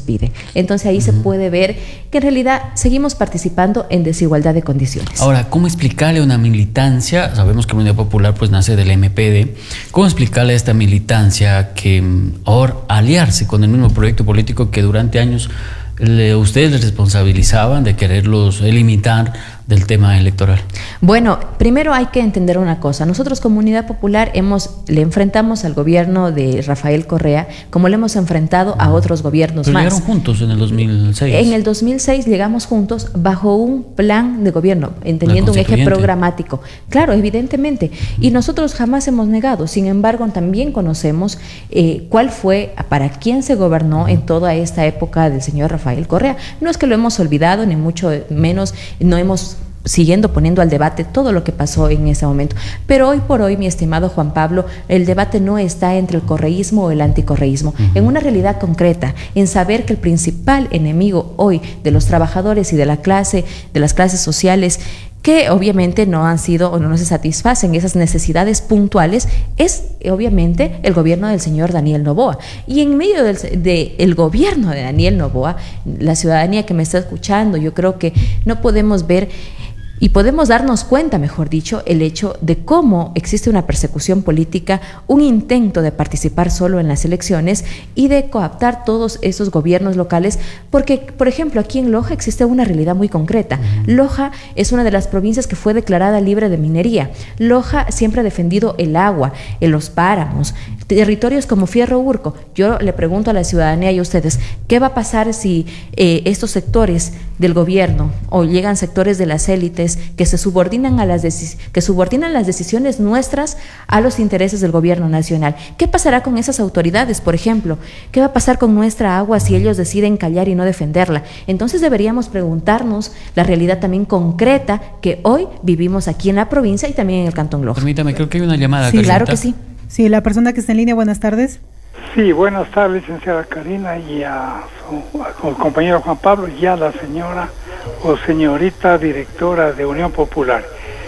pide. Entonces ahí se puede ver que en realidad seguimos participando en desigualdad de condiciones. Ahora, ¿cómo explicarle a una militancia? Sabemos que la Unidad Popular pues nace del MPD. ¿Cómo explicarle a esta militancia que ahora aliarse con el mismo proyecto político que durante años ustedes les responsabilizaban de quererlos limitar del tema electoral? Bueno, primero hay que entender una cosa. Nosotros como Unidad Popular le enfrentamos al gobierno de Rafael Correa como le hemos enfrentado a otros gobiernos Pero más. llegaron juntos en el 2006. En el 2006 llegamos juntos bajo un plan de gobierno, entendiendo un eje programático. Claro, evidentemente. Y nosotros jamás hemos negado. Sin embargo, también conocemos cuál fue, para quién se gobernó en toda esta época del señor Rafael Correa. No es que lo hemos olvidado, ni mucho menos, no hemos poniendo al debate todo lo que pasó en ese momento. Pero hoy por hoy, mi estimado Juan Pablo, el debate no está entre el correísmo o el anticorreísmo, en una realidad concreta, en saber que el principal enemigo hoy de los trabajadores y de las clases sociales, que obviamente no han sido o no se satisfacen esas necesidades puntuales, es obviamente el gobierno del señor Daniel Noboa. Y en medio del gobierno de Daniel Noboa, la ciudadanía que me está escuchando, yo creo que no podemos ver y podemos darnos cuenta, mejor dicho, el hecho de cómo existe una persecución política, un intento de participar solo en las elecciones y de coaptar todos esos gobiernos locales, porque, por ejemplo, aquí en Loja existe una realidad muy concreta. Loja es una de las provincias que fue declarada libre de minería. Loja siempre ha defendido el agua, en los páramos, territorios como Fierro Urco. Yo le pregunto a la ciudadanía y a ustedes, ¿qué va a pasar si estos sectores del gobierno o llegan sectores de las élites que se subordinan que subordinan las decisiones nuestras a los intereses del gobierno nacional? ¿Qué pasará con esas autoridades, por ejemplo? ¿Qué va a pasar con nuestra agua si ellos deciden callar y no defenderla? Entonces deberíamos preguntarnos la realidad también concreta que hoy vivimos aquí en la provincia y también en el Cantón Loja. Permítame, creo que hay una llamada. Sí, claro que sí. Sí, la persona que está en línea, buenas tardes. Sí, buenas tardes, licenciada Karina, y a su compañero Juan Pablo, y a la señora o señorita directora de Unión Popular.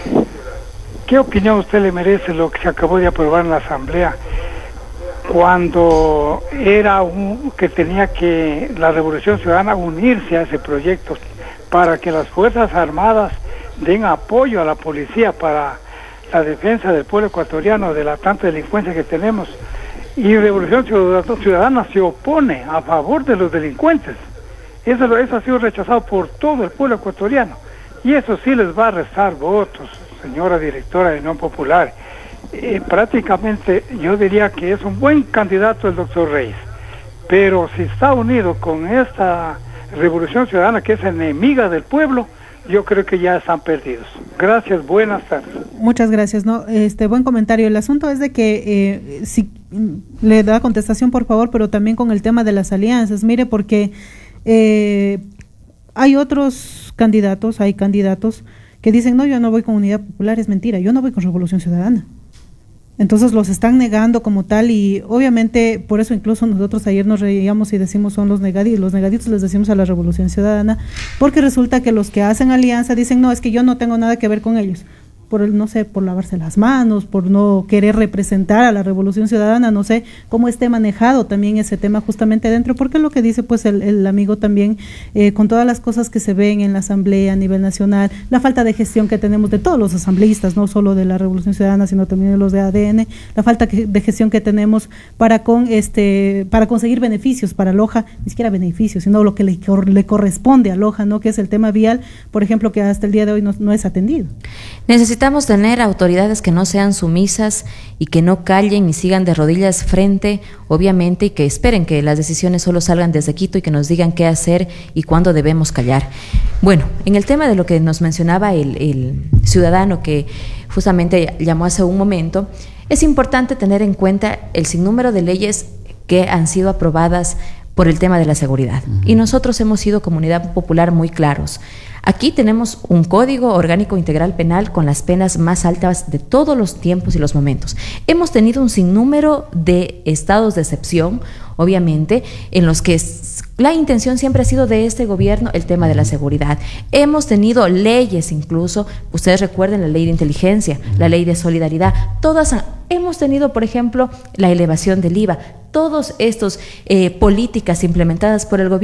¿Qué opinión usted le merece lo que se acabó de aprobar en la Asamblea cuando era que tenía que la Revolución Ciudadana unirse a ese proyecto para que las Fuerzas Armadas den apoyo a la policía para la defensa del pueblo ecuatoriano de la tanta delincuencia que tenemos? Y Revolución Ciudadana se opone a favor de los delincuentes. Eso ha sido rechazado por todo el pueblo ecuatoriano. Y eso sí les va a restar votos, señora directora de Unión Popular. Prácticamente yo diría que es un buen candidato el doctor Reyes. Pero si está unido con esta Revolución Ciudadana que es enemiga del pueblo, yo creo que ya están perdidos. Gracias, buenas tardes. Muchas gracias, ¿no? Buen comentario. El asunto es de que si le da contestación, por favor, pero también con el tema de las alianzas. Mire, porque hay candidatos que dicen, no, yo no voy con Unidad Popular, es mentira, yo no voy con Revolución Ciudadana. Entonces los están negando como tal, y obviamente por eso incluso nosotros ayer nos reíamos y decimos son los negaditos les decimos a la Revolución Ciudadana, porque resulta que los que hacen alianza dicen, no, es que yo no tengo nada que ver con ellos, por lavarse las manos, por no querer representar a la Revolución Ciudadana. No sé cómo esté manejado también ese tema justamente dentro, porque lo que dice pues el amigo también, con todas las cosas que se ven en la Asamblea a nivel nacional, la falta de gestión que tenemos de todos los asambleístas, no solo de la Revolución Ciudadana, sino también de los de ADN, la falta de gestión que tenemos para conseguir beneficios para Loja, ni siquiera beneficios, sino lo que le corresponde a Loja, ¿no? Que es el tema vial, por ejemplo, que hasta el día de hoy no es atendido. Necesitamos tener autoridades que no sean sumisas y que no callen y sigan de rodillas frente, obviamente, y que esperen que las decisiones solo salgan desde Quito y que nos digan qué hacer y cuándo debemos callar. Bueno, en el tema de lo que nos mencionaba el ciudadano que justamente llamó hace un momento, es importante tener en cuenta el sinnúmero de leyes que han sido aprobadas por el tema de la seguridad. Y nosotros hemos sido Comunidad Popular muy claros. Aquí tenemos un Código Orgánico Integral Penal con las penas más altas de todos los tiempos y los momentos. Hemos tenido un sinnúmero de estados de excepción, obviamente, en los que la intención siempre ha sido de este gobierno el tema de la seguridad. Hemos tenido leyes incluso, ustedes recuerden la ley de inteligencia, la ley de solidaridad, hemos tenido, por ejemplo, la elevación del IVA, todos estos políticas implementadas por el gobierno